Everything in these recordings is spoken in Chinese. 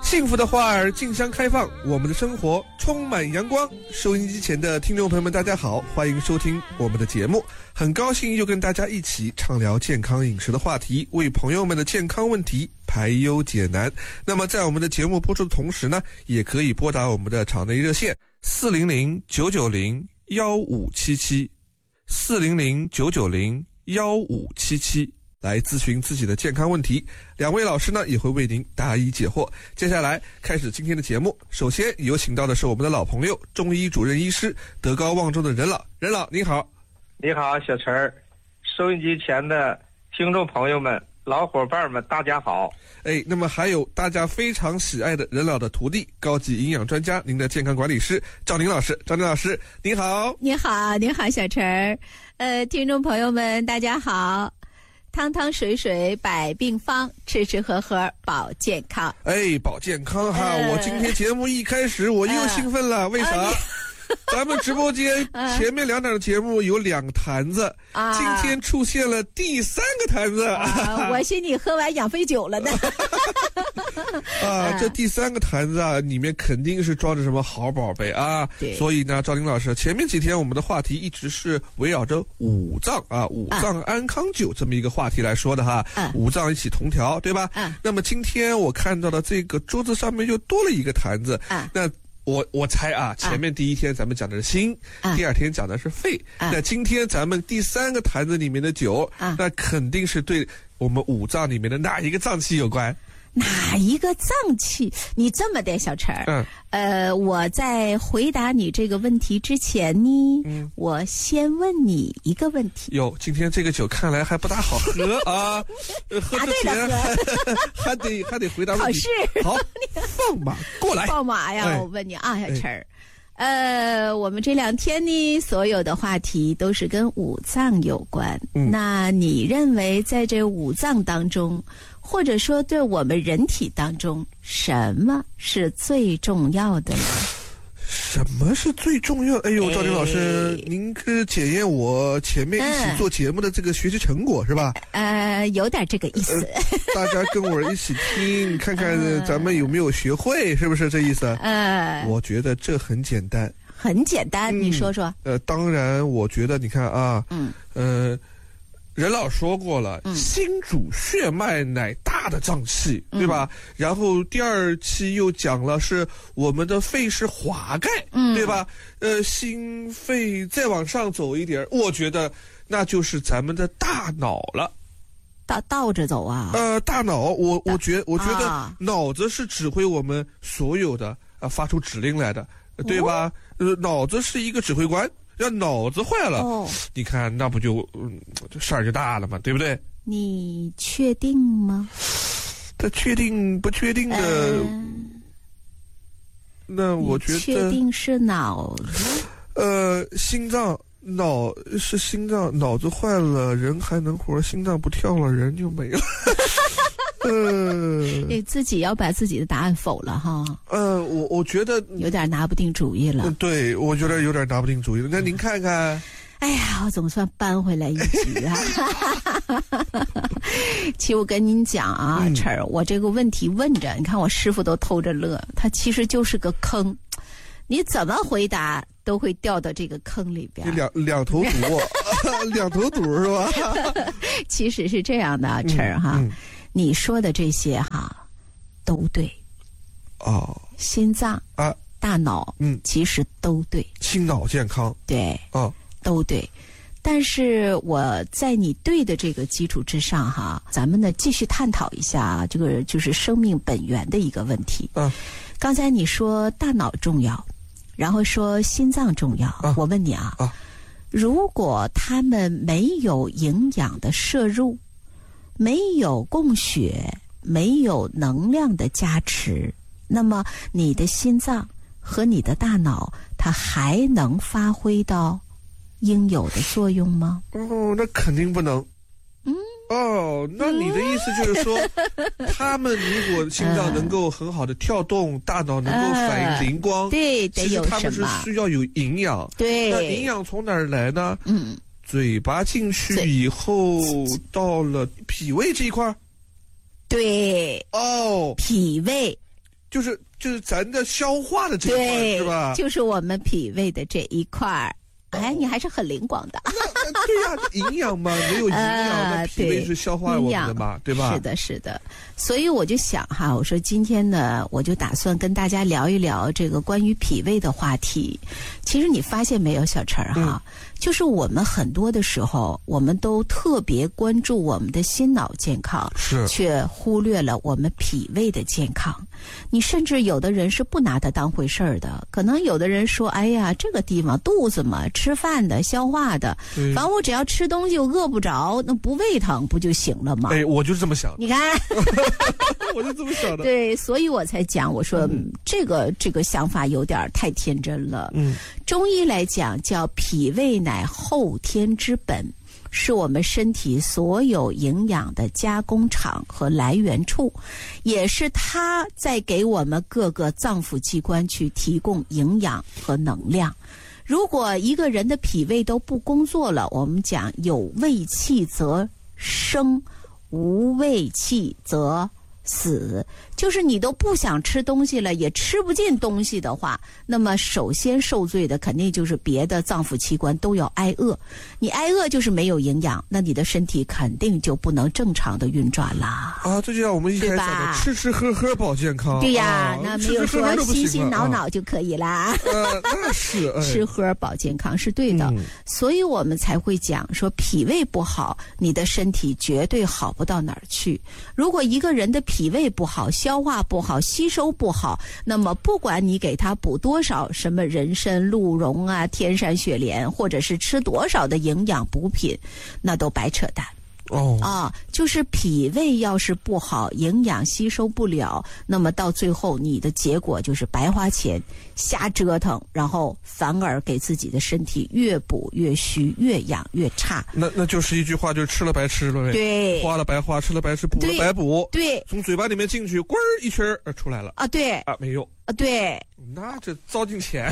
幸福的花儿竞相开放，我们的生活充满阳光。收音机前的听众朋友们，大家好，欢迎收听我们的节目。很高兴又跟大家一起畅聊健康饮食的话题，为朋友们的健康问题排忧解难。那么在我们的节目播出的同时呢，也可以拨打我们的场内热线400-990-1577 400-990-1577来咨询自己的健康问题，两位老师呢也会为您答疑解惑。接下来开始今天的节目，首先有请到的是我们的老朋友，中医主任医师，德高望重的任老。任老您好。 你好，小陈儿，收音机前的听众朋友们、老伙伴们，大家好。 那么还有大家非常喜爱的任老的徒弟，高级营养专家，您的健康管理师赵宁老师。赵宁老师您好。 你好，你好，小陈儿。听众朋友们大家好。汤汤水水百病方，吃吃喝喝保健康。 保健康哈！我今天节目一开始我又兴奋了，为啥？咱们直播间前面2档的节目有2坛子，今天出现了第3个坛子。 我寻你喝完养肥酒了呢。 这第3个坛子里面肯定是装着什么好宝贝啊！所以呢，赵林老师，前面几天我们的话题一直是围绕着五脏五脏安康酒这么一个话题来说的哈。五脏一起同调，对吧？那么今天我看到的这个桌子上面又多了一个坛子。那我猜前面第1天咱们讲的是心，第2天讲的是肺，那今天咱们第3个坛子里面的酒，那肯定是对我们五脏里面的哪一个脏器有关？ 哪一个脏器？你这么的，小陈儿，我在回答你这个问题之前呢，我先问你一个问题。 今天这个酒看来还不大好喝啊！喝之前还得回答问题。考试好，放马过来。 放马呀！我问你啊，小陈儿。我们这2天呢，所有的话题都是跟五脏有关。那你认为在这五脏当中，或者说对我们人体当中，什么是最重要的呢？ 什么是最重要？赵林老师，您是检验我前面一起做节目的这个学习成果是吧？ 有点这个意思。 大家跟我一起听，看看咱们有没有学会，是不是这意思？我觉得这很简单。 很简单，你说说。 当然，我觉得你看任老说过了，心主血脉乃大的脏器，对吧？然后第2期又讲了是我们的肺是华盖，对吧？心肺再往上走一点，我觉得那就是咱们的大脑了。 倒着走啊？ 大脑，我觉得脑子是指挥我们所有的发出指令来的，对吧？脑子是一个指挥官。要脑子坏了，你看那不就事儿就大了嘛，对不对？ 你确定吗？ 他确定不确定的？那我觉得确定是脑子。 心脏脑是心脏，脑子坏了人还能活，心脏不跳了人就没了。 你自己要把自己的答案否了哈。 我觉得有点拿不定主意了。 对，我觉得有点拿不定主意了。那您看看。 哎呀，我总算扳回来一局啊！其实我跟您讲啊，陈儿，我这个问题问着，你看我师傅都偷着乐，他其实就是个坑，你怎么回答都会掉到这个坑里边。 两头堵，两头堵是吧？ 其实是这样的，陈儿哈。你说的这些都对。心脏大脑其实都对。 心脑健康对都对。但是我在你对的这个基础之上咱们呢继续探讨一下这个就是生命本源的一个问题。刚才你说大脑重要，然后说心脏重要，我问你如果他们没有营养的摄入，没有供血，没有能量的加持，那么你的心脏和你的大脑它还能发挥到应有的作用吗？ 那肯定不能。那你的意思就是说，他们如果心脏能够很好的跳动，大脑能够反应灵光， 对， 其实他们是需要有营养。 对， 那营养从哪儿来呢？嘴巴进去以后，到了脾胃这一块。 对，脾胃。 就是咱的消化的这一块是吧？ 就是我们脾胃的这一块。哎，你还是很灵光的。 对呀，营养嘛，没有营养，那脾胃是消化我们的嘛，对吧？ 是的，是的。所以我就想哈，我说今天呢，我就打算跟大家聊一聊这个关于脾胃的话题。其实你发现没有，小陈哈，就是我们很多的时候，我们都特别关注我们的心脑健康， 是， 却忽略了我们脾胃的健康。你甚至有的人是不拿它当回事儿的，可能有的人说，哎呀，这个地方肚子嘛，吃饭的、消化的，反正我只要吃东西，我饿不着，那不胃疼不就行了吗？ 哎，我就是这么想的。 你看， 我就这么想的。 对，所以我才讲，我说这个想法有点太天真了。中医来讲叫脾胃乃后天之本，是我们身体所有营养的加工厂和来源处，也是它在给我们各个脏腑器官去提供营养和能量。如果一个人的脾胃都不工作了，我们讲有胃气则生，无胃气则死，就是你都不想吃东西了，也吃不进东西的话，那么首先受罪的肯定就是别的脏腑器官都要挨饿。你挨饿就是没有营养，那你的身体肯定就不能正常的运转啦。 啊，这就像我们一开始讲的，吃吃喝喝保健康。 对呀，那没有说心心脑脑就可以啦。 那是吃喝保健康是对的，所以我们才会讲说脾胃不好，你的身体绝对好不到哪儿去。如果一个人的脾胃不好，消化不好，吸收不好，那么不管你给他补多少什么人参、鹿茸啊、天山雪莲，或者是吃多少的营养补品，那都白扯淡。就是脾胃要是不好，营养吸收不了，那么到最后你的结果就是白花钱，瞎折腾，然后反而给自己的身体越补越虚，越养越差。 那就是一句话，就是吃了白吃了呗。 对， 花了白花，吃了白吃，补了白补。 对， 从嘴巴里面进去，滚一圈出来了。 啊，对啊，没用。 对， 那这糟践钱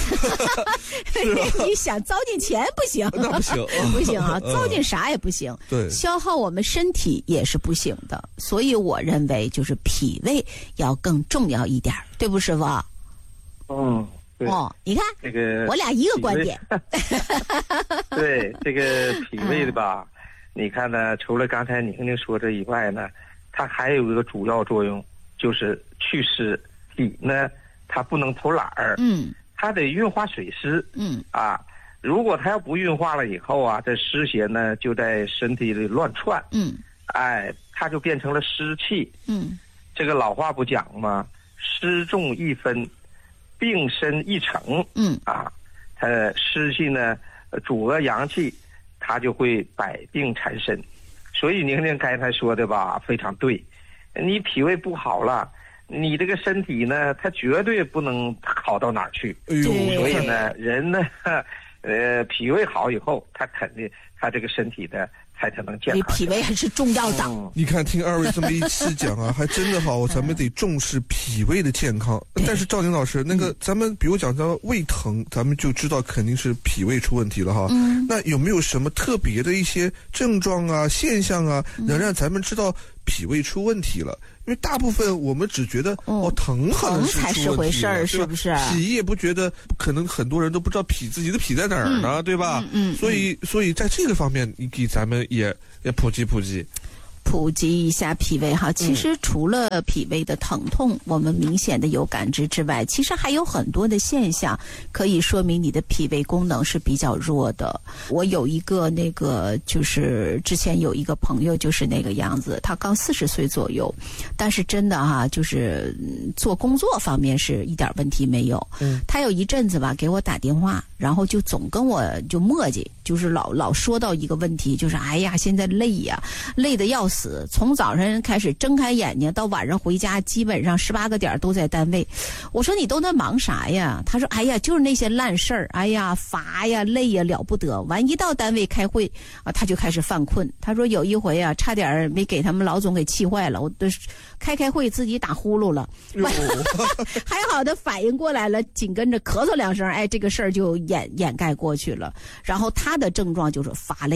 你想糟践钱不行， 那不行， 不行啊，糟践啥也不行。 对， 消耗我们身体也是不行的。所以我认为就是脾胃要更重要一点，对不，师傅？ 对。 你看这个我俩一个观点。 对，这个脾胃的吧，你看呢，除了刚才宁宁说这以外呢，它还有一个主要作用，就是祛湿。脾呢，它不能偷懒儿，它得运化水湿，如果它要不运化了以后啊，这湿邪呢就在身体里乱窜，它就变成了湿气，这个老话不讲吗？湿重易分，病深易成，它湿气呢阻遏阳气，它就会百病缠身。所以宁宁刚才说的吧，非常对，你脾胃不好了，你这个身体呢，它绝对不能好到哪儿去。所以呢，人呢，脾胃好以后，他肯定他这个身体的才能健康。 脾胃还是重要的。 你看，听二位这么一起讲啊，还真的好，咱们得重视脾胃的健康。但是赵宁老师，那个咱们比如讲到胃疼，咱们就知道肯定是脾胃出问题了哈。那有没有什么特别的一些症状啊、现象啊，能让咱们知道脾胃出问题了？因为大部分我们只觉得疼好像才是回事儿，是不是？ 脾也不觉得，可能很多人都不知道自己的脾在哪儿呢，对吧？所以在这个方面，你给咱们也普及一下脾胃哈。其实除了脾胃的疼痛，我们明显的有感知之外，其实还有很多的现象可以说明你的脾胃功能是比较弱的。我有一个就是之前有一个朋友就是那个样子，他刚40岁左右，但是真的哈，就是做工作方面是一点问题没有。他有一阵子吧给我打电话，然后就总跟我就磨叽，就是老说到一个问题，就是哎呀现在累呀，累得要死。从早上开始睁开眼睛到晚上回家，基本上18个点都在单位。我说你都在忙啥呀？他说哎呀就是那些烂事儿，哎呀乏呀累呀了不得。完一到单位开会啊，他就开始犯困。他说有一回啊，差点没给他们老总给气坏了，我都开会自己打呼噜了。还好他反应过来了，紧跟着咳嗽2声，这个事儿就掩盖过去了。然后他的症状就是乏累。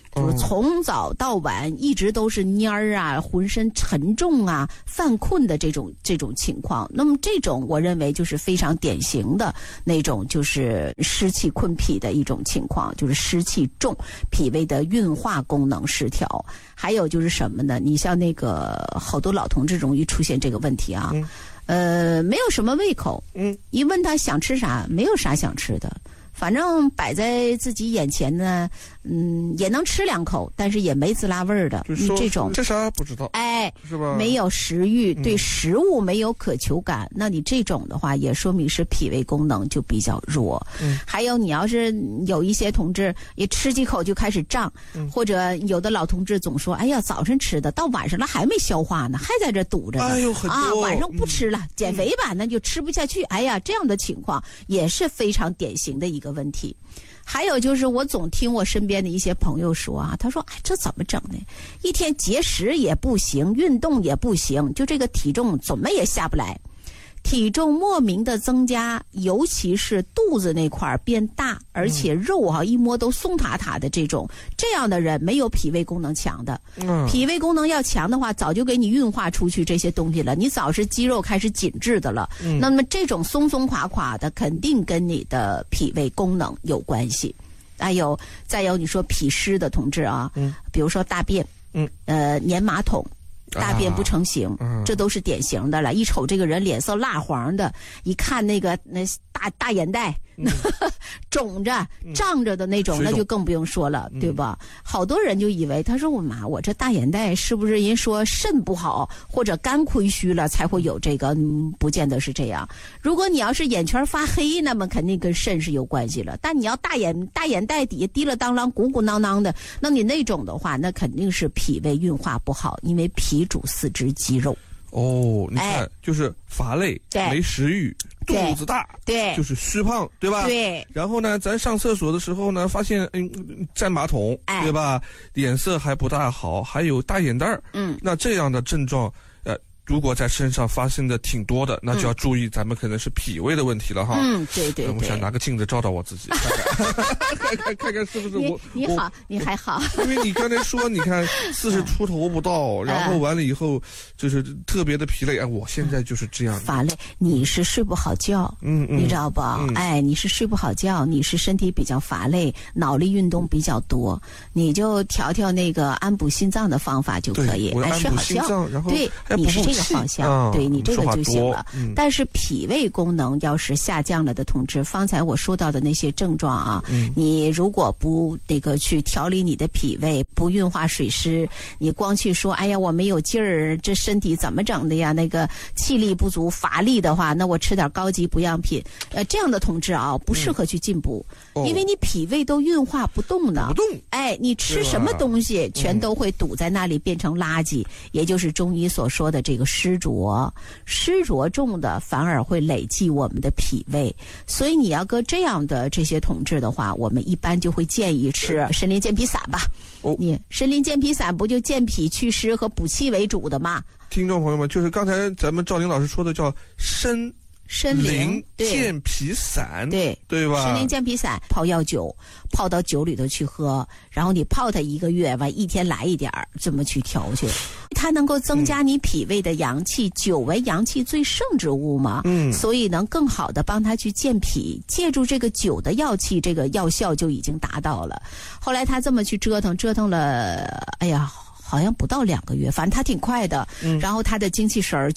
就是从早到晚一直都是蔫儿啊，浑身沉重啊，犯困的这种情况。那么这种我认为就是非常典型的那种就是湿气困脾的一种情况，就是湿气重，脾胃的运化功能失调。还有就是什么呢？你像那个好多老同志容易出现这个问题啊，没有什么胃口，一问他想吃啥，没有啥想吃的。反正摆在自己眼前呢，也能吃2口，但是也没滋啦味儿的。你这种这啥不知道，是吧？ 没有食欲，对食物没有渴求感，那你这种的话，也说明是脾胃功能就比较弱。还有你要是有一些同志也吃几口就开始胀，或者有的老同志总说，哎呀，早晨吃的到晚上了还没消化呢，还在这堵着呢。 哎呦，很多晚上不吃了，减肥吧，那就吃不下去。哎呀，这样的情况也是非常典型的一个问题。还有就是我总听我身边的一些朋友说啊，他说哎，这怎么整呢？一天节食也不行，运动也不行，就这个体重怎么也下不来。体重莫名的增加，尤其是肚子那块变大，而且肉一摸都松塌塌的这样的人没有脾胃功能强的。脾胃功能要强的话，早就给你运化出去这些东西了，你早是肌肉开始紧致的了。那么这种松松垮垮的，肯定跟你的脾胃功能有关系。再有你说脾湿的同志啊，比如说大便，粘马桶。大便不成形，这都是典型的了。一瞅这个人脸色蜡黄的，一看那大眼袋肿着胀着的那种，那就更不用说了，对吧？好多人就以为他说我这大眼袋是不是人说肾不好或者肝亏虚了才会有这个？不见得是这样。如果你要是眼圈发黑，那么肯定跟肾是有关系了。但你要大眼袋底下滴了当啷鼓鼓囊囊的，那你那种的话，那肯定是脾胃运化不好，因为脾主四肢肌肉。 你看，就是乏累，没食欲，肚子大， 对， 就是虚胖，对吧？ 对。 然后呢，咱上厕所的时候呢，发现占马桶，对吧？脸色还不大好，还有大眼袋儿。那这样的症状，如果在身上发生的挺多的，那就要注意，咱们可能是脾胃的问题了哈。 对。 我想拿个镜子照照我自己，看看是不是我。 你好，你还好。 因为你刚才说，你看40出头不到，然后完了以后就是特别的疲累。我现在就是这样。 乏累，你是睡不好觉，你知道不？你是睡不好觉，你是身体比较乏累，脑力运动比较多，你就调那个安补心脏的方法就可以。睡好觉， 然后对，你是这个方向，对你这个就行了。但是脾胃功能要是下降了的同志，方才我说到的那些症状啊，你如果不去调理你的脾胃，不运化水湿，你光去说哎呀我没有劲儿，这身体怎么整的呀？那个气力不足、乏力的话，那我吃点高级补养品，这样的同志啊，不适合去进补，因为你脾胃都运化不动呢。你吃什么东西全都会堵在那里变成垃圾，也就是中医所说的这个湿浊重的反而会累积我们的脾胃，所以你要搁这样的这些同志的话，我们一般就会建议吃参苓健脾散吧。你参苓健脾散不就健脾祛湿和补气为主的吗？ 听众朋友们，就是刚才咱们赵林老师说的叫参苓健脾散，对吧？ 参苓健脾散泡药酒，泡到酒里头去喝，然后你泡它1个月，完一天来一点儿，这么去调去，它能够增加你脾胃的阳气。酒为阳气最盛之物嘛，所以能更好的帮它去健脾，借助这个酒的药气，这个药效就已经达到了。后来他这么去折腾了，哎呀，好像不到2个月，反正他挺快的，然后他的精气神儿